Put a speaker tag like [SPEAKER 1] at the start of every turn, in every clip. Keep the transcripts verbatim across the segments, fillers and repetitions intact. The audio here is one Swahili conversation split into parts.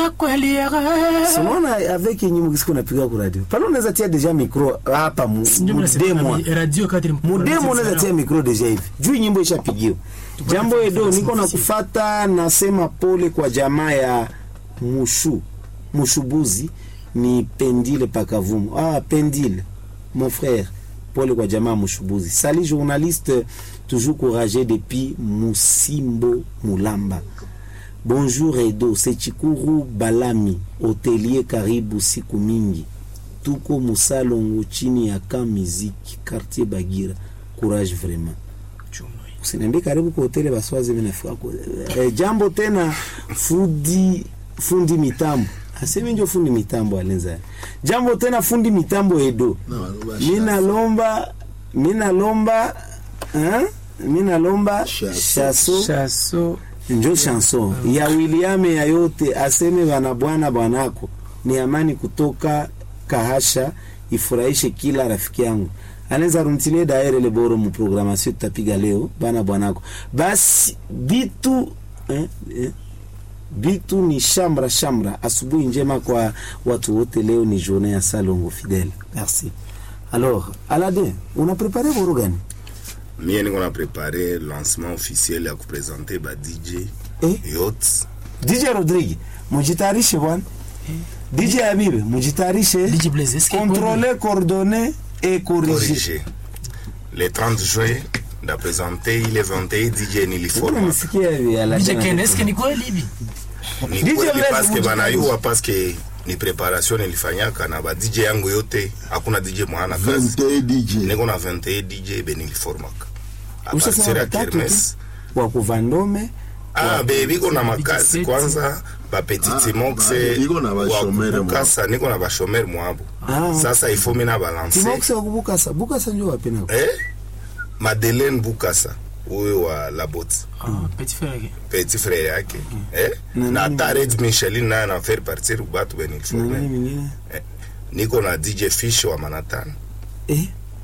[SPEAKER 1] Unaona avec nyimbo kisiko napiga kwa radio. Pale unaweza tia deja micro hapa mu demo.
[SPEAKER 2] Radio kadri
[SPEAKER 1] mu demo unaweza tia micro deja hivi. Juu nyimbo ishapigiwa. Jambo Edo niko nakufuata, nasema pole kwa jamaa ya Mushu. Mushubuzi ni Pendile Pakavumu. Ah Pendile mon frère. Pole kwa jamaa Mushubuzi. Salut journaliste toujours courageux depuis Musimbo Mulamba. Bonjour Edo, c'est Chikuru Balami, hotelier karibu siku mingi. Tuko Musalongo chini ya Ka Music, quartier Bagira. Courage vraiment. Usiniambie karibu kwa hoteli baswazi vinafika. E, jambo tena fundi fundi mitambo. Asemi ndio fundi mitambo alenza. Jambo tena fundi mitambo Edo. Mina lomba, mina lomba, hein? Mina lomba chasso.
[SPEAKER 2] Chasso.
[SPEAKER 1] Njo chanson ya William ya yote aseme bana bwana bwanako ni amani kutoka Kahasha ifurahishe kila rafiki yangu. Anaweza rumtile daire le boro mu programmation tutapiga leo bana bwanako. Basi bitu eh, eh, bitu ni shamra shamra. Asubuhi njema kwa watu wote, leo ni journée ya Salongo Fidèle. Merci. Alors, Aladin, on a préparé vos organes?
[SPEAKER 3] Mie niko na préparé lancement officiel ya kupresenter ba D J
[SPEAKER 1] eh?
[SPEAKER 3] Yots.
[SPEAKER 1] D J Rodrigue, mujitarishe bwana. Eh? D J Abibe, mujitarishe.
[SPEAKER 2] D J Blaise,
[SPEAKER 1] contrôler, coordonner et corriger. corriger.
[SPEAKER 3] Le trente juin, da présenter il est vingt et un D J Niliforma.
[SPEAKER 1] D
[SPEAKER 2] J Ken, est-ce que ni quoi libi?
[SPEAKER 3] Ni quoi parce que banayua parce que ni preparation ilifanyaka na ba D J yangu yote, hakuna D J mwana kazi.
[SPEAKER 4] vingt et un D J.
[SPEAKER 3] Niko na vingt et un D J beniliformaka.
[SPEAKER 1] Usasema
[SPEAKER 3] kermes
[SPEAKER 1] wa kuvandome.
[SPEAKER 3] Ah baby niko na makazi kwanza ba petit moxe
[SPEAKER 4] niko na ba shomere mwa.
[SPEAKER 3] Kasa niko na ba shomere mwabo.
[SPEAKER 1] Ah,
[SPEAKER 3] sasa ifo mina balance.
[SPEAKER 1] Moxe wa kubukasa, bukasa ndio wapi na.
[SPEAKER 3] Eh? Madeleine Bukasa. Uwe wa Labot.
[SPEAKER 2] Ah, petit frère yake.
[SPEAKER 3] Petit frère yake. Eh? Na Tared Micheline na na faire partir batu beniliforme. Eh? Niko na D J Fish wa Manhattan.
[SPEAKER 1] Eh?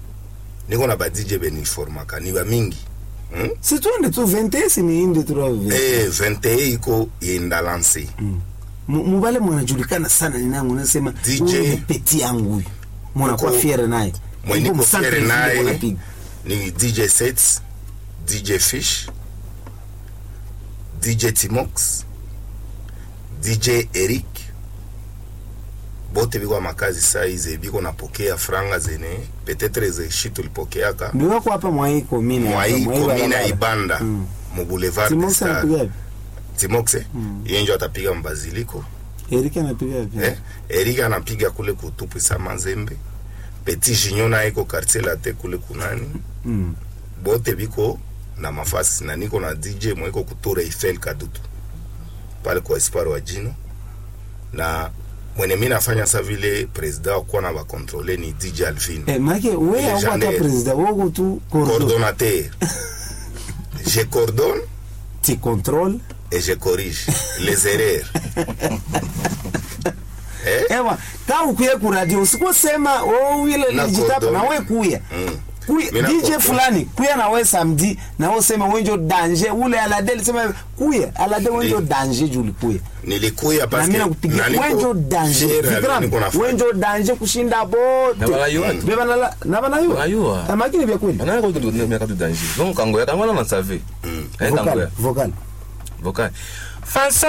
[SPEAKER 3] Niko na ba D J beniliformaka ni ba mingi.
[SPEAKER 1] Hmm? Si tu ende tu vingt et un si ni inde tu vingt.
[SPEAKER 3] Eh, vingt et un iko yenda lance.
[SPEAKER 1] Mm. Mubale mwanajulikana sana ni nangu nasema
[SPEAKER 3] D J
[SPEAKER 1] Petit yangu huyu. Mwana kwa fiere naye.
[SPEAKER 3] Mwenye kwa fiere naye ni D J Sets, D J Fish, D J Timox, D J Eric. Bote biko makazi saize biko napokea franga zene peut-être ze shitu lipokeaka.
[SPEAKER 1] Ndio wako hapa mwai komina.
[SPEAKER 3] Mwai komina Ibanda. Mm. Mu boulevard
[SPEAKER 1] Timox anapiga.
[SPEAKER 3] Timox mm. Yenjo atapiga Mbaziliko.
[SPEAKER 1] Eric anapiga wapi?
[SPEAKER 3] Eh? Eric anapiga kule kutupu sa Manzembe. Petit Junior na iko quartier la te kule kunani. Mm. Bote biko na mafasi na niko na D J mweko kutura Eiffel Kadutu. Pale kwa Espoir wa Jino. Na mwene mimi nafanya sa vile president kwa na ba contrôler ni D J Alvin.
[SPEAKER 1] Eh make wewe au kwa president wako tu
[SPEAKER 3] coordonnateur. Je coordonne,
[SPEAKER 1] tu contrôles
[SPEAKER 3] et je corrige les erreurs.
[SPEAKER 1] Eh? Ewa, kama ukuye ku radio usikosema oh wile nijitapa na wewe kuya. Mm. Kuya D J fulani kuya na wewe samedi na wewe sema wenjo danger ule Aladel sema kuya Aladel wenjo danger juli kuya.
[SPEAKER 3] Nilikuya parce que
[SPEAKER 1] nani wenjo danger. Wenjo danger kushinda bote.
[SPEAKER 5] Na balayo.
[SPEAKER 1] Beba na na banayo.
[SPEAKER 5] Balayo.
[SPEAKER 1] Amakini vya kweli.
[SPEAKER 5] Bana ko to na ka danger. Donc kango ya kama na save.
[SPEAKER 1] Vocal. Vocal.
[SPEAKER 5] Vocal. Face